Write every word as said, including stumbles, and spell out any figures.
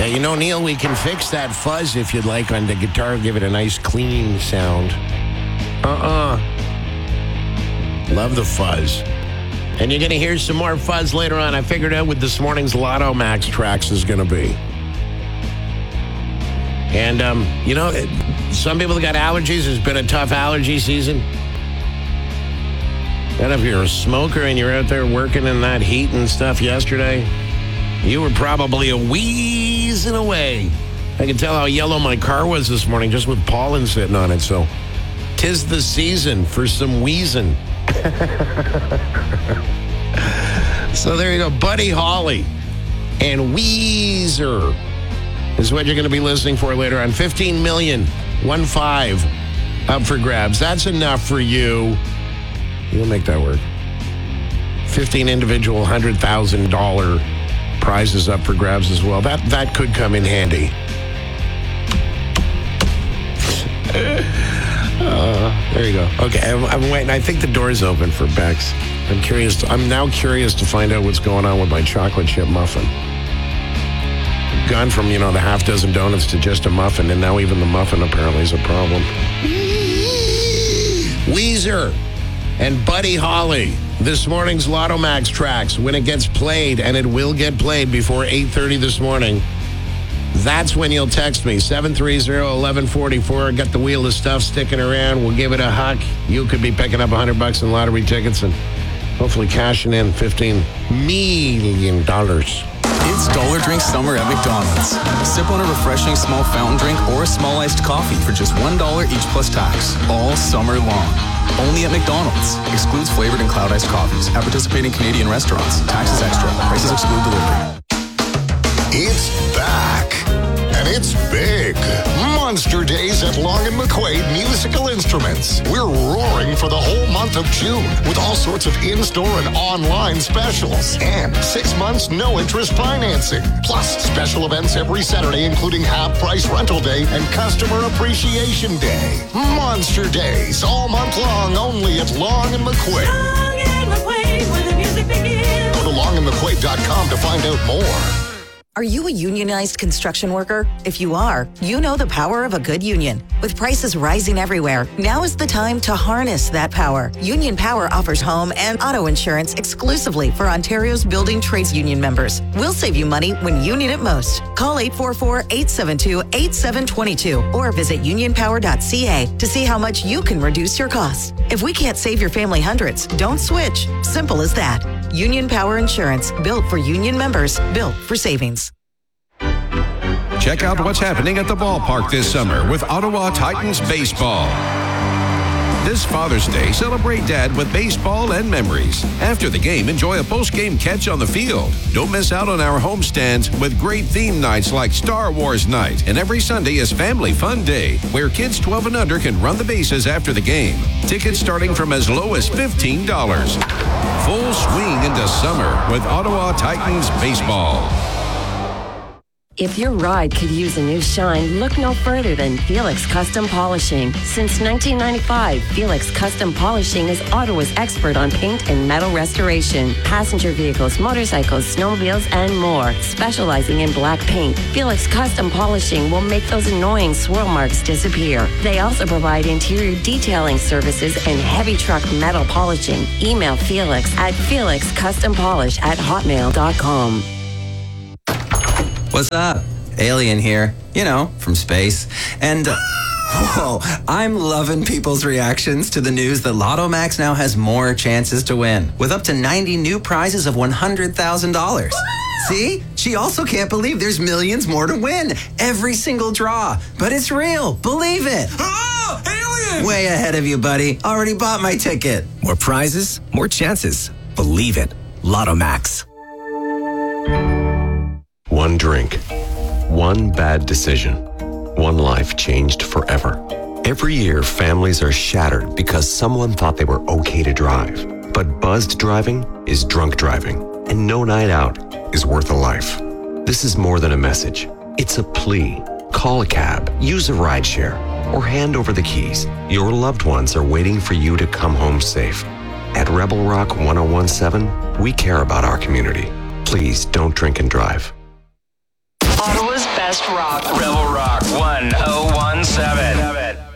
you know, Neil, we can fix that fuzz if you'd like on the guitar. Give it a nice clean sound. Uh-uh. Love the fuzz. And you're going to hear some more fuzz later on. I figured out what this morning's Lotto Max tracks is going to be. And, um, you know, some people that got allergies, it's been a tough allergy season. And if you're a smoker and you're out there working in that heat and stuff yesterday, you were probably a wheezing away. I can tell how yellow my car was this morning just with pollen sitting on it. So, 'tis the season for some wheezing. So there you go. Buddy Holly and Weezer is what you're going to be listening for later on. fifteen million, one five, up for grabs. That's enough for you. You'll make that work. fifteen individual one hundred thousand dollars prizes up for grabs as well. That that could come in handy. uh, there you go. Okay, I'm, I'm waiting. I think the door's open for Bex. I'm curious. To, I'm now curious to find out what's going on with my chocolate chip muffin. Gone from, you know, the half dozen donuts to just a muffin, and now even the muffin apparently is a problem. Weezer and Buddy Holly. This morning's Lotto Max tracks, when it gets played, and it will get played before eight thirty this morning, that's when you'll text me, seven three zero, one one four four. Got the wheel of stuff sticking around. We'll give it a huck. You could be picking up one hundred bucks in lottery tickets and hopefully cashing in fifteen million dollars. It's Dollar Drink Summer at McDonald's. Sip on a refreshing small fountain drink or a small iced coffee for just one dollar each plus tax, all summer long. Only at McDonald's. Excludes flavored and cloud iced coffees. At participating Canadian restaurants. Taxes extra. Prices exclude delivery. It's back. And it's big. Monster Days at Long and McQuaid Musical Instruments. We're roaring for the whole month of June with all sorts of in-store and online specials. And six months no-interest financing. Plus special events every Saturday, including half-price rental day and customer appreciation day. Monster Days all month long, only at Long and McQuaid. Long and McQuaid, where the music begins. Go to long and mcquaid dot com to find out more. Are you a unionized construction worker? If you are, you know the power of a good union. With prices rising everywhere, now is the time to harness that power. Union Power offers home and auto insurance exclusively for Ontario's building trades union members. We'll save you money when you need it most. Call eight four four, eight seven two, eight seven two two or visit union power dot c a to see how much you can reduce your costs. If we can't save your family hundreds, don't switch. Simple as that. Union Power Insurance, built for union members, built for savings. Check out what's happening at the ballpark this summer with Ottawa Titans baseball. This Father's Day, celebrate Dad with baseball and memories. After the game, enjoy a post-game catch on the field. Don't miss out on our homestands with great theme nights like Star Wars Night. And every Sunday is Family Fun Day, where kids twelve and under can run the bases after the game. Tickets starting from as low as fifteen dollars. Full swing into summer with Ottawa Titans baseball. If your ride could use a new shine, look no further than Felix Custom Polishing. Since nineteen ninety-five, Felix Custom Polishing is Ottawa's expert on paint and metal restoration, passenger vehicles, motorcycles, snowmobiles, and more. Specializing in black paint, Felix Custom Polishing will make those annoying swirl marks disappear. They also provide interior detailing services and heavy truck metal polishing. Email Felix at felix custom polish at hotmail dot com. What's up? Alien here, you know, from space. And, uh, whoa, I'm loving people's reactions to the news that Lotto Max now has more chances to win, with up to ninety new prizes of one hundred thousand dollars. See? She also can't believe there's millions more to win. Every single draw. But it's real. Believe it. Oh, alien! Way ahead of you, buddy. Already bought my ticket. More prizes, more chances. Believe it. Lotto Max. One drink, one bad decision, one life changed forever. Every year, families are shattered because someone thought they were okay to drive. But buzzed driving is drunk driving, and no night out is worth a life. This is more than a message. It's a plea. Call a cab, use a rideshare, or hand over the keys. Your loved ones are waiting for you to come home safe. At Rebel Rock one oh one point seven, we care about our community. Please don't drink and drive. Ottawa's best best rock. Rebel Rock one oh